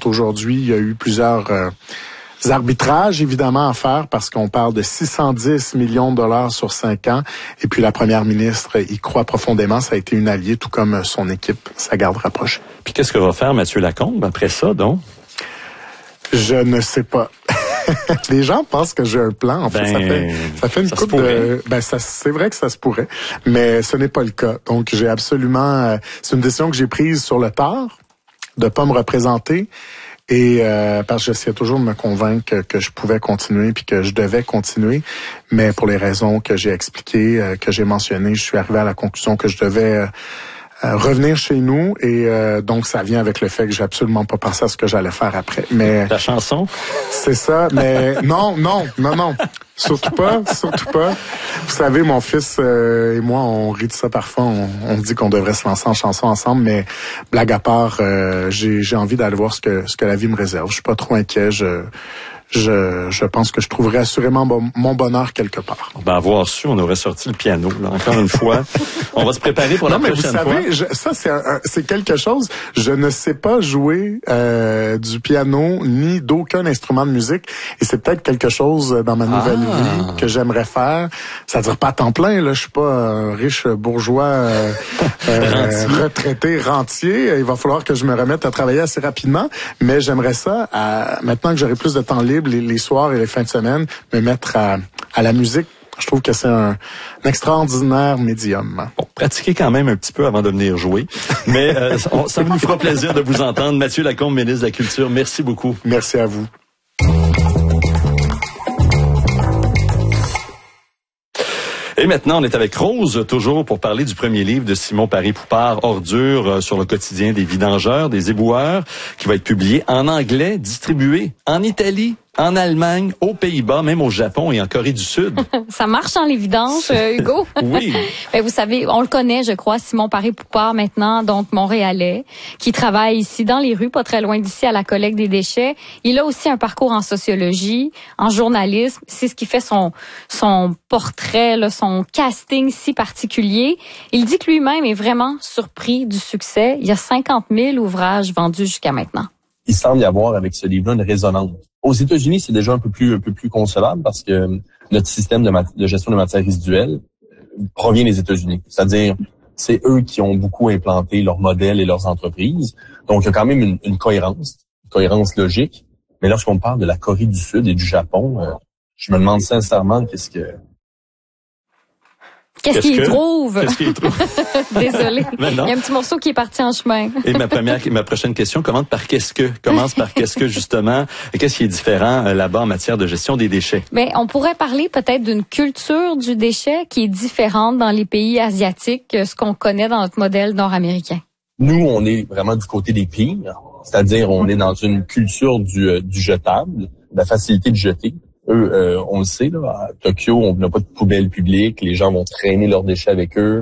aujourd'hui, il y a eu plusieurs arbitrages, évidemment, à faire parce qu'on parle de 610 millions de dollars sur 5 ans. Et puis, la première ministre y croit profondément. Ça a été une alliée, tout comme son équipe, sa garde rapprochée. Puis, qu'est-ce que va faire Mathieu Lacombe après ça, donc? Je ne sais pas. Les gens pensent que j'ai un plan. En fait, ça fait une couple de... c'est vrai que ça se pourrait, mais ce n'est pas le cas. Donc, j'ai absolument... c'est une décision que j'ai prise sur le tard, de pas me représenter. Et parce que j'essayais toujours de me convaincre que je pouvais continuer puis que je devais continuer, mais pour les raisons que j'ai expliquées, que j'ai mentionnées, je suis arrivé à la conclusion que je devais revenir chez nous et donc ça vient avec le fait que j'ai absolument pas pensé à ce que j'allais faire après. Mais la chanson, c'est ça. Mais non, surtout pas. Vous savez, mon fils et moi, on rit de ça parfois. On dit qu'on devrait se lancer en chanson ensemble, mais blague à part, j'ai envie d'aller voir ce que la vie me réserve. Je suis pas trop inquiet. Je pense que je trouverai assurément mon bonheur quelque part. Ben, avoir su, on aurait sorti le piano, là, encore une fois. On va se préparer pour la prochaine fois. Non, mais vous savez, ça, c'est quelque chose. Je ne sais pas jouer du piano ni d'aucun instrument de musique. Et c'est peut-être quelque chose dans ma nouvelle vie que j'aimerais faire. C'est-à-dire pas à temps plein, là. Je suis pas un riche bourgeois retraité, rentier. Il va falloir que je me remette à travailler assez rapidement. Mais j'aimerais ça, maintenant que j'aurai plus de temps libre, les soirs et les fins de semaine, me mettre à la musique. Je trouve que c'est un extraordinaire médium. Bon, pratiquez quand même un petit peu avant de venir jouer. Mais ça nous fera plaisir de vous entendre. Mathieu Lacombe, ministre de la Culture, merci beaucoup. Merci à vous. Et maintenant, on est avec Rose, toujours pour parler du premier livre de Simon Paré-Poupard, Ordures sur le quotidien des vidangeurs, des éboueurs, qui va être publié en anglais, distribué en Italie, en Allemagne, aux Pays-Bas, même au Japon et en Corée du Sud. Ça marche en l'évidence, Hugo. Oui. Ben, vous savez, on le connaît, je crois, Simon Paré-Poupard maintenant, donc montréalais, qui travaille ici dans les rues, pas très loin d'ici, à la collecte des déchets. Il a aussi un parcours en sociologie, en journalisme. C'est ce qui fait son portrait, là, son casting si particulier. Il dit que lui-même est vraiment surpris du succès. Il y a 50 000 ouvrages vendus jusqu'à maintenant. Il semble y avoir avec ce livre-là une résonance. Aux États-Unis, c'est déjà un peu plus concevable parce que notre système de gestion de matières résiduelles provient des États-Unis. C'est-à-dire, c'est eux qui ont beaucoup implanté leurs modèles et leurs entreprises. Donc, il y a quand même une cohérence logique. Mais lorsqu'on parle de la Corée du Sud et du Japon, je me demande sincèrement qu'est-ce qu'il trouve? Désolé. Il y a un petit morceau qui est parti en chemin. Et ma prochaine question commence par qu'est-ce que justement, qu'est-ce qui est différent là-bas en matière de gestion des déchets? Ben, on pourrait parler peut-être d'une culture du déchet qui est différente dans les pays asiatiques que ce qu'on connaît dans notre modèle nord-américain. Nous, on est vraiment du côté des pires, c'est-à-dire on est dans une culture du jetable, de la facilité de jeter. Eux, on le sait, là, à Tokyo, on n'a pas de poubelle publique, les gens vont traîner leurs déchets avec eux,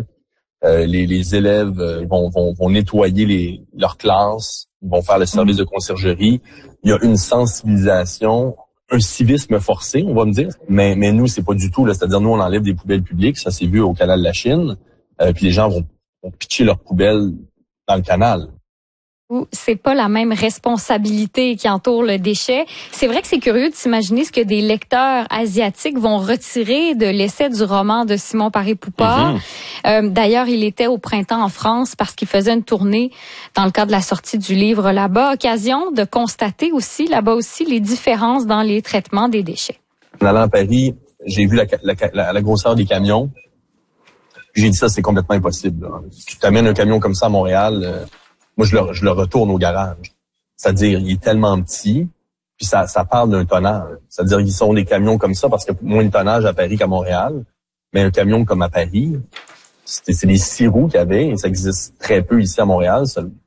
les élèves vont nettoyer leurs classes, ils vont faire le service de conciergerie. Il y a une sensibilisation, un civisme forcé, on va me dire, mais nous, c'est pas du tout, là, c'est-à-dire nous, on enlève des poubelles publiques, ça s'est vu au canal de la Chine, puis les gens vont pitcher leurs poubelles dans le canal. C'est pas la même responsabilité qui entoure le déchet. C'est vrai que c'est curieux de s'imaginer ce que des lecteurs asiatiques vont retirer de l'essai du roman de Simon Paré-Poupard. D'ailleurs, il était au printemps en France parce qu'il faisait une tournée dans le cadre de la sortie du livre là-bas. Occasion de constater aussi, là-bas aussi, les différences dans les traitements des déchets. En allant à Paris, j'ai vu la grosseur des camions. J'ai dit ça, c'est complètement impossible. Là. Tu t'amènes un camion comme ça à Montréal... moi, je le retourne au garage. C'est-à-dire, il est tellement petit, puis ça parle d'un tonnage. C'est-à-dire, ils sont des camions comme ça parce qu'il y a moins de tonnage à Paris qu'à Montréal. Mais un camion comme à Paris, c'est des 6 roues qu'il y avait, et ça existe très peu ici à Montréal.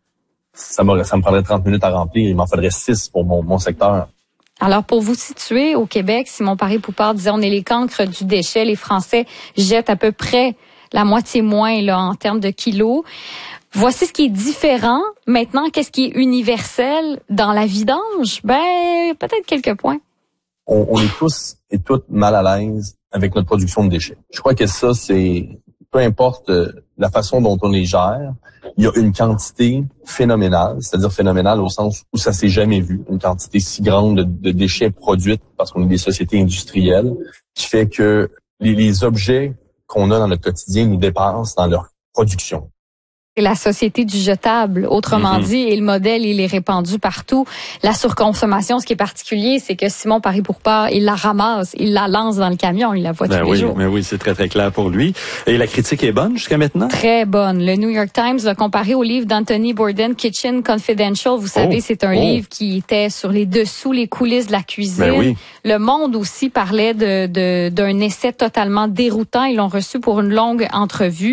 Ça me prendrait 30 minutes à remplir. Il m'en faudrait 6 pour mon secteur. Alors, pour vous situer au Québec, Simon Paré-Poupard disait, on est les cancres du déchet. Les Français jettent à peu près la moitié moins là en termes de kilos. Voici ce qui est différent. Maintenant, qu'est-ce qui est universel dans la vidange? Ben, peut-être quelques points. On est tous et toutes mal à l'aise avec notre production de déchets. Je crois que ça, c'est peu importe la façon dont on les gère, il y a une quantité phénoménale, c'est-à-dire phénoménale au sens où ça s'est jamais vu, une quantité si grande de déchets produits parce qu'on est des sociétés industrielles, qui fait que les objets qu'on a dans notre quotidien nous dépassent dans leur production. C'est la société du jetable, autrement dit, et le modèle, il est répandu partout. La surconsommation, ce qui est particulier, c'est que Simon Paré-Pourpare, il la ramasse, il la lance dans le camion, il la voit tous les jours. Mais oui, c'est très, très clair pour lui. Et la critique est bonne jusqu'à maintenant? Très bonne. Le New York Times l'a comparé au livre d'Anthony Bourdain, Kitchen Confidential. Vous savez, c'est un livre qui était sur les dessous, les coulisses de la cuisine. Le Monde aussi parlait d'un essai totalement déroutant. Ils l'ont reçu pour une longue entrevue.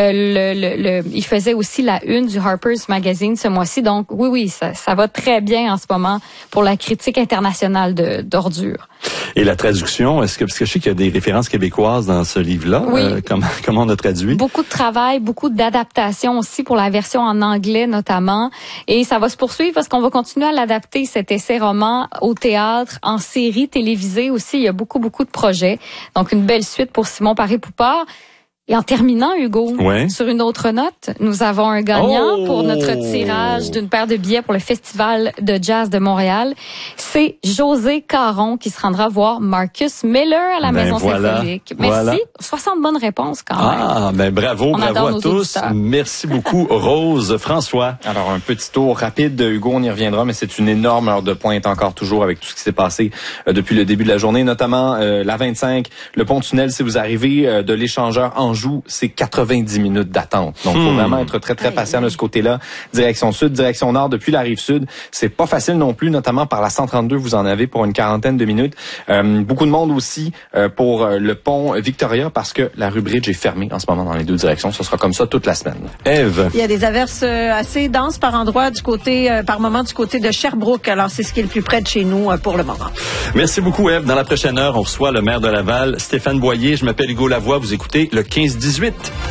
Il faisait aussi la une du Harper's Magazine ce mois-ci. Donc, oui, ça va très bien en ce moment pour la critique internationale d'ordures. Et la traduction, parce que je sais qu'il y a des références québécoises dans ce livre-là. Oui. Comment on a traduit? Beaucoup de travail, beaucoup d'adaptation aussi pour la version en anglais notamment. Et ça va se poursuivre parce qu'on va continuer à l'adapter, cet essai-roman, au théâtre, en série télévisée aussi. Il y a beaucoup de projets. Donc, une belle suite pour Simon Paré-Pourpare. Et en terminant, Hugo, sur une autre note, nous avons un gagnant pour notre tirage d'une paire de billets pour le Festival de jazz de Montréal. C'est José Caron qui se rendra voir Marcus Miller à la Maison Symphonique. Merci. 60 bonnes réponses quand même. Bravo à tous. Auditeurs. Merci beaucoup, Rose. François. Alors, un petit tour rapide de Hugo, on y reviendra, mais c'est une énorme heure de pointe encore toujours avec tout ce qui s'est passé depuis le début de la journée, notamment la 25, le pont-tunnel. Si vous arrivez de l'échangeur Anjou, c'est 90 minutes d'attente. Donc, faut vraiment être très, très patient de ce côté-là. Direction sud, direction nord, depuis la rive sud. C'est pas facile non plus, notamment par la 132, vous en avez pour une quarantaine de minutes. Beaucoup de monde aussi pour le pont Victoria parce que la rue Bridge est fermée en ce moment dans les deux directions. Ce sera comme ça toute la semaine. Ève. Il y a des averses assez denses par endroits par moment du côté de Sherbrooke. Alors, c'est ce qui est le plus près de chez nous pour le moment. Merci beaucoup, Ève. Dans la prochaine heure, on reçoit le maire de Laval, Stéphane Boyer. Je m'appelle Hugo Lavoie. Vous écoutez le 15-18.